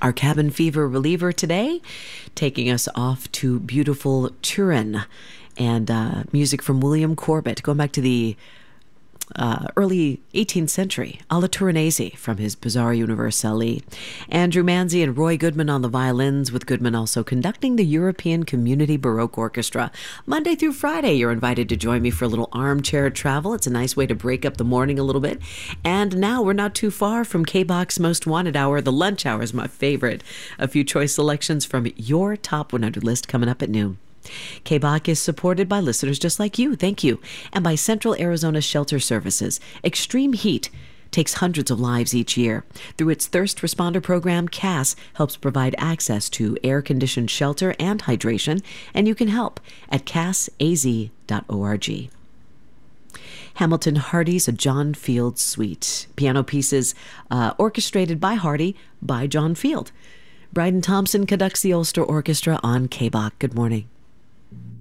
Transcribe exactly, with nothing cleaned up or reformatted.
Our cabin fever reliever today, taking us off to beautiful Turin, and uh, music from William Corbett, going back to the uh, early eighteenth century, Alla Turinese from his Bizarre Universale. Andrew Manzi and Roy Goodman on the violins, with Goodman also conducting the European Community Baroque Orchestra. Monday through Friday, you're invited to join me for a little armchair travel. It's a nice way to break up the morning a little bit. And now we're not too far from K-Bach's Most Wanted Hour. The lunch hour is my favorite. A few choice selections from your top one hundred list coming up at noon. K-Bach is supported by listeners just like you, thank you, and by Central Arizona Shelter Services. Extreme heat takes hundreds of lives each year. Through its Thirst Responder program, C A S helps provide access to air-conditioned shelter and hydration, and you can help at cas a z dot org. Hamilton Hardy's A John Field Suite. Piano pieces uh, orchestrated by Hardy by John Field. Bryden Thompson conducts the Ulster Orchestra on K-Bach. Good morning.